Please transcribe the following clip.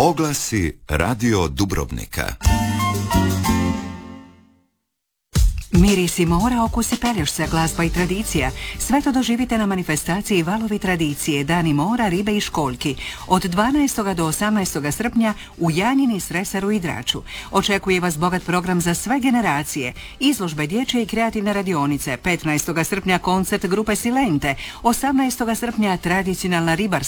Oglasi Radio Dubrovnika. Mirisi mora, okusi Pelješca, glazba i tradicija. Sve to doživite na manifestaciji Valovi tradicije, Dani mora, ribe i školjki. Od 12. do 18. srpnja u Janjini, Sresaru i Draču. Očekuje vas bogat program za sve generacije. Izložbe dječje i kreativne radionice. 15. srpnja koncert grupe Silente. 18. srpnja tradicionalna ribarska